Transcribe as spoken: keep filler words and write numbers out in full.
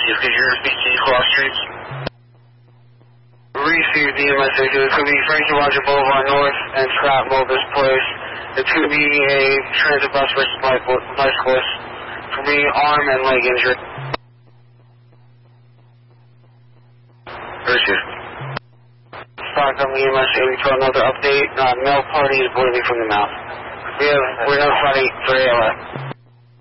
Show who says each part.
Speaker 1: Yes, could you repeat these cross streets?
Speaker 2: Received the message. It could be Frankie Roger Boulevard North and Scott Mobus Place. It could be a transit bus versus bicyclist. It could be arm and leg injury.
Speaker 1: Received.
Speaker 2: Stock Company E M S eighty for another update. Uh, male party is bleeding from the mouth. We have, we're notified for A L A.